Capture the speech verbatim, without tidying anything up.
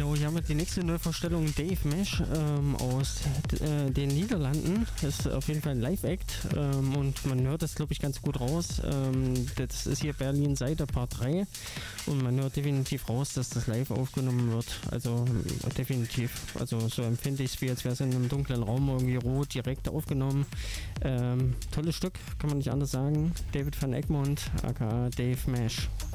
Genau, hier haben wir die nächste Neuvorstellung, Dave Mesh ähm, aus äh, den Niederlanden. Das ist auf jeden Fall ein Live-Act ähm, und man hört das, glaube ich, ganz gut raus. Ähm, das ist hier Berlin Seite Part drei und man hört definitiv raus, dass das live aufgenommen wird. Also definitiv, also so empfinde ich es, wie als wäre es in einem dunklen Raum irgendwie roh direkt aufgenommen. Ähm, tolles Stück, kann man nicht anders sagen. David van Egmond, aka Dave Mesh.